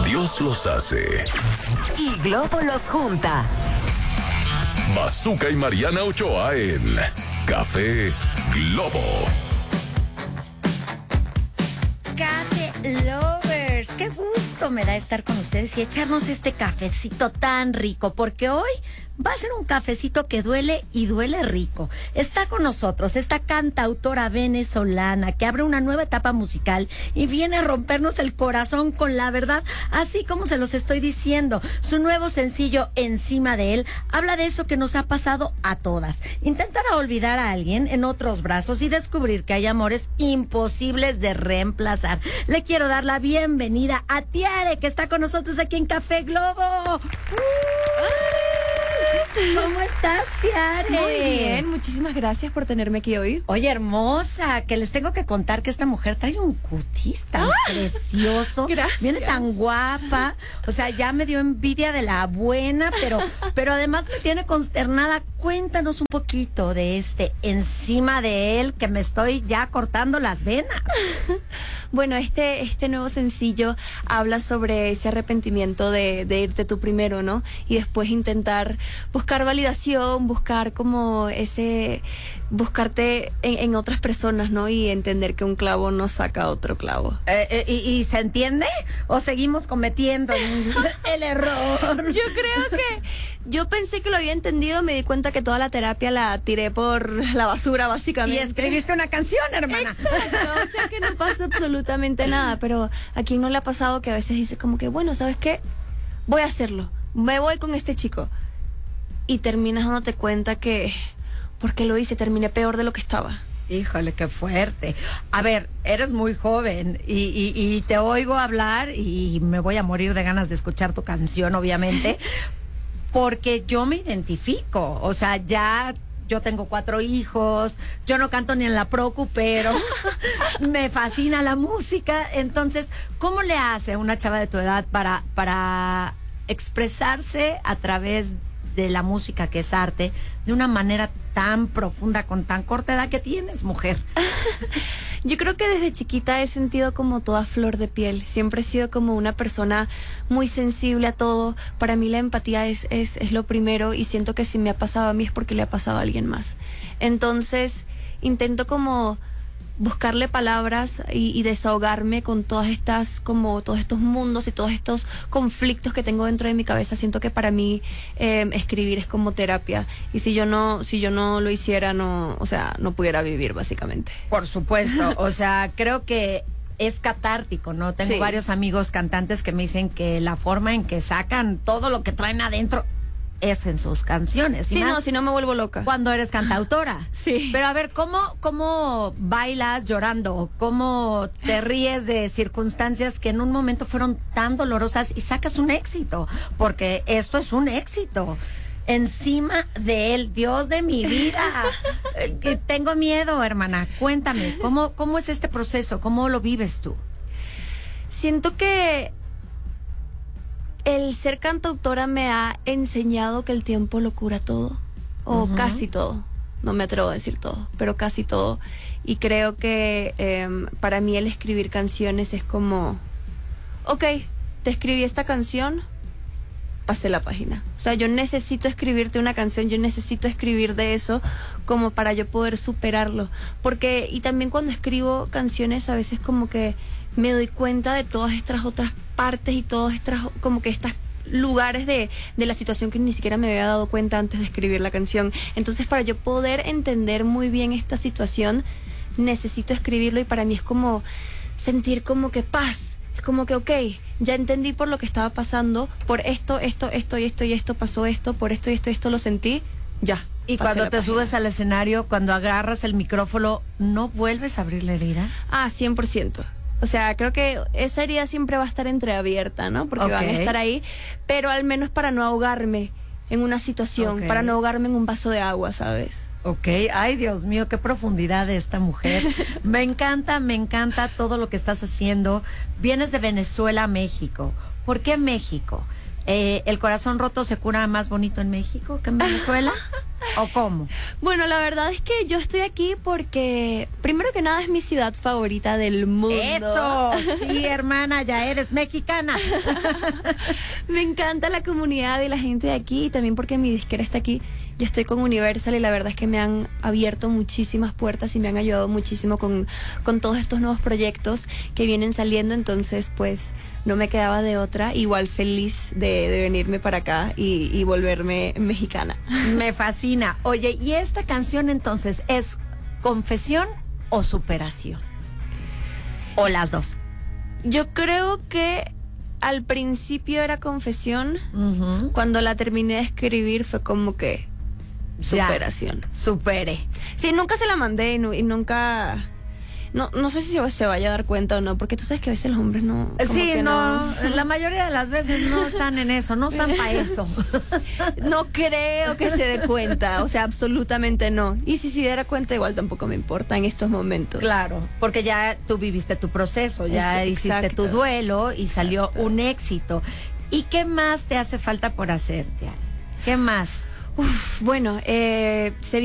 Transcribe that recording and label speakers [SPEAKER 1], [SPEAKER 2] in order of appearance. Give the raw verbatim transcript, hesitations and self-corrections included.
[SPEAKER 1] Dios los hace
[SPEAKER 2] y Globo los junta.
[SPEAKER 1] Bazooka y Mariana Ochoa en Café Globo.
[SPEAKER 3] Café Lovers, qué gusto me da estar con ustedes y echarnos este cafecito tan rico, porque hoy va a ser un cafecito que duele y duele rico. Está con nosotros esta cantautora venezolana que abre una nueva etapa musical y viene a rompernos el corazón con la verdad, así como se los estoy diciendo. Su nuevo sencillo, Encima de él, habla de eso que nos ha pasado a todas. Intentar olvidar a alguien en otros brazos y descubrir que hay amores imposibles de reemplazar. Le quiero dar la bienvenida a Tiare, que está con nosotros aquí en Café Globo. ¡Uh! ¿Cómo estás, Tiare?
[SPEAKER 4] Muy bien, muchísimas gracias por tenerme aquí hoy.
[SPEAKER 3] Oye, hermosa, que les tengo que contar que esta mujer trae un cutis tan ¡ah! Precioso.
[SPEAKER 4] Gracias.
[SPEAKER 3] Viene tan guapa. O sea, ya me dio envidia de la buena, pero, pero además me tiene consternada. Cuéntanos un poquito de este Encima de él, que me estoy ya cortando las venas.
[SPEAKER 4] Bueno, este, este nuevo sencillo habla sobre ese arrepentimiento de, de irte tú primero, ¿no? Y después intentar buscar validación, buscar como ese, buscarte en, en otras personas, ¿no? Y entender que un clavo no saca otro clavo.
[SPEAKER 3] Eh, eh, y, ¿Y se entiende? ¿O seguimos cometiendo el error?
[SPEAKER 4] Yo creo que yo pensé que lo había entendido, me di cuenta que toda la terapia la tiré por la basura, básicamente.
[SPEAKER 3] Y escribiste una canción, hermana.
[SPEAKER 4] Exacto, o sea que no pasa absolutamente nada, pero a quien no le ha pasado que a veces dice como que, bueno, ¿sabes qué? Voy a hacerlo, me voy con este chico. Y terminas dándote cuenta que, porque lo hice, terminé peor de lo que estaba.
[SPEAKER 3] Híjole, qué fuerte. A ver, eres muy joven y, y, y te oigo hablar y me voy a morir de ganas de escuchar tu canción, obviamente, porque yo me identifico. O sea, ya yo tengo cuatro hijos, yo no canto ni en la procu, pero me fascina la música. Entonces, ¿cómo le hace una chava de tu edad para, para expresarse a través de la música, que es arte, de una manera tan profunda con tan corta edad que tienes, mujer?
[SPEAKER 4] Yo creo que desde chiquita he sentido como toda flor de piel. Siempre he sido como una persona muy sensible a todo. Para mí la empatía es, es, es lo primero, y siento que si me ha pasado a mí es porque le ha pasado a alguien más. Entonces intento como buscarle palabras y, y desahogarme con todas estas, como todos estos mundos y todos estos conflictos que tengo dentro de mi cabeza. Siento que para mí eh, escribir es como terapia, y si yo no, si yo no lo hiciera, no, o sea, no pudiera vivir, básicamente.
[SPEAKER 3] Por supuesto, o sea, creo que es catártico, ¿no? Tengo
[SPEAKER 4] Sí.
[SPEAKER 3] varios amigos cantantes que me dicen que la forma en que sacan todo lo que traen adentro es en sus canciones.
[SPEAKER 4] Sí,
[SPEAKER 3] Y más
[SPEAKER 4] no, si no me vuelvo loca.
[SPEAKER 3] cuando eres cantautora.
[SPEAKER 4] Sí.
[SPEAKER 3] Pero a ver, ¿cómo, cómo bailas llorando? ¿Cómo te ríes de circunstancias que en un momento fueron tan dolorosas y sacas un éxito? Porque esto es un éxito. Encima de él, Dios de mi vida. Eh, que tengo miedo, hermana. Cuéntame, ¿cómo, cómo es este proceso? ¿Cómo lo vives tú?
[SPEAKER 4] Siento que el ser cantautora me ha enseñado que el tiempo lo cura todo, o
[SPEAKER 3] Ujú.
[SPEAKER 4] casi todo. No me atrevo a decir todo, pero casi todo. Y creo que eh, para mí el escribir canciones es como, ok, te escribí esta canción, pasé la página. O sea, yo necesito escribirte una canción, yo necesito escribir de eso como para yo poder superarlo. Porque, y también cuando escribo canciones a veces como que me doy cuenta de todas estas otras partes y todas estas, como que estas lugares de, de la situación que ni siquiera me había dado cuenta antes de escribir la canción. Entonces, para yo poder entender muy bien esta situación, necesito escribirlo, y para mí es como sentir como que paz. Es como que, ok, ya entendí por lo que estaba pasando, por esto, esto, esto y esto y esto pasó esto, por esto y esto y esto lo sentí, ya.
[SPEAKER 3] Y
[SPEAKER 4] pasé
[SPEAKER 3] cuando
[SPEAKER 4] la
[SPEAKER 3] te
[SPEAKER 4] página.
[SPEAKER 3] subes al escenario, cuando agarras el micrófono, ¿no vuelves a abrir la herida?
[SPEAKER 4] Ah, cien por ciento. O sea, creo que esa herida siempre va a estar entreabierta, ¿no? Porque
[SPEAKER 3] Ok.
[SPEAKER 4] van a estar ahí, pero al menos para no ahogarme en una situación,
[SPEAKER 3] Ok.
[SPEAKER 4] para no ahogarme en un vaso de agua, ¿sabes?
[SPEAKER 3] Ok, ay Dios mío, qué profundidad de esta mujer. Me encanta, me encanta todo lo que estás haciendo. Vienes de Venezuela a México. ¿Por qué México? Eh, ¿El corazón roto se cura más bonito en México que en Venezuela? ¿O cómo?
[SPEAKER 4] Bueno, la verdad es que yo estoy aquí porque, primero que nada, es mi ciudad favorita del mundo.
[SPEAKER 3] ¡Eso! Sí, hermana, ya eres mexicana.
[SPEAKER 4] Me encanta la comunidad y la gente de aquí, y también porque mi disquera está aquí. Yo estoy con Universal y la verdad es que me han abierto muchísimas puertas y me han ayudado muchísimo con, con todos estos nuevos proyectos que vienen saliendo. Entonces, pues, no me quedaba de otra. Igual feliz de, de venirme para acá y, y volverme mexicana.
[SPEAKER 3] Me fascina. Oye, ¿y esta canción entonces es confesión o superación? ¿O las dos?
[SPEAKER 4] Yo creo que al principio era confesión.
[SPEAKER 3] Uh-huh.
[SPEAKER 4] Cuando la terminé de escribir fue como que superación.
[SPEAKER 3] Ya, supere.
[SPEAKER 4] Sí, nunca se la mandé y, nu- y nunca... No, no sé si se, se vaya a dar cuenta o no, porque tú sabes que a veces los hombres no... como
[SPEAKER 3] Sí,
[SPEAKER 4] que
[SPEAKER 3] no, la mayoría de las veces no están en eso, no están para eso.
[SPEAKER 4] No creo que se dé cuenta, o sea, absolutamente no. Y si se diera cuenta, igual tampoco me importa en estos momentos.
[SPEAKER 3] Claro, porque ya tú viviste tu proceso, ya
[SPEAKER 4] Es-
[SPEAKER 3] hiciste
[SPEAKER 4] exacto.
[SPEAKER 3] tu duelo y salió
[SPEAKER 4] Exacto.
[SPEAKER 3] un éxito. ¿Y qué más te hace falta por hacerte? ¿Qué más?
[SPEAKER 4] Uf, bueno, eh, se